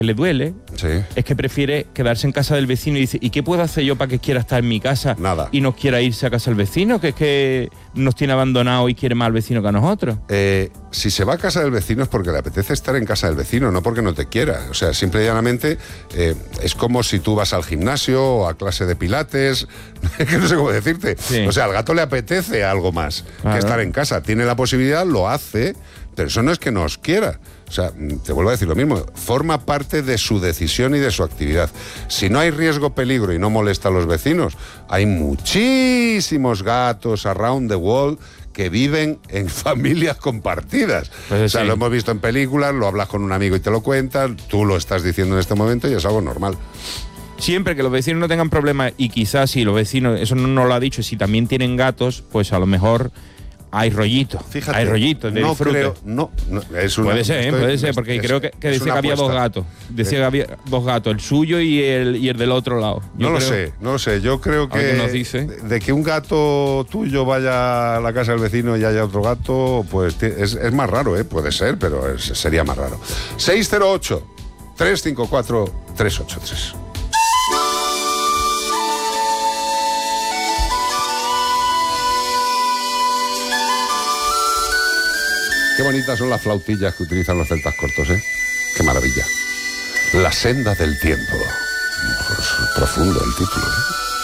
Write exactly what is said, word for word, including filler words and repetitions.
le duele, sí. es que prefiere quedarse en casa del vecino y dice, ¿y qué puedo hacer yo para que quiera estar en mi casa? Nada. Y no quiera irse a casa del vecino, que es que nos tiene abandonados y quiere más al vecino que a nosotros. Eh, si se va a casa del vecino es porque le apetece estar en casa del vecino, no porque no te quiera. O sea, simple y llanamente eh, es como si tú vas al gimnasio o a clase de pilates, que no sé cómo decirte. Sí. O sea, al gato le apetece algo más Claro. que estar en casa. Tiene la posibilidad, lo hace, pero eso no es que nos quiera. O sea, te vuelvo a decir lo mismo, forma parte de su decisión y de su actividad. Si no hay riesgo, peligro y no molesta a los vecinos, hay muchísimos gatos around the world que viven en familias compartidas. Pues o sea, sí. lo hemos visto en películas, lo hablas con un amigo y te lo cuentan, tú lo estás diciendo en este momento y es algo normal. Siempre que los vecinos no tengan problemas, y quizás si los vecinos, eso no nos lo ha dicho, si también tienen gatos, pues a lo mejor hay rollito. Fíjate, hay rollito de no disfrute. creo, no, no, es una, Puede ser, ¿eh? estoy- puede ser, porque es- creo que, que es decía una que había dos apuesta. gatos. Decía que había dos gatos, el suyo y el, y el del otro lado. Yo No lo creo- sé, no lo sé. Yo creo A ver que qué nos dice. de, de que un gato tuyo vaya a la casa del vecino y haya otro gato, pues ti- es, es más raro, ¿eh? Puede ser, pero es- sería más raro. seis cero ocho, tres cinco cuatro, tres ocho tres. Qué bonitas son las flautillas que utilizan los celtas cortos, ¿eh? Qué maravilla. La senda del tiempo. Pues, profundo el título, ¿eh?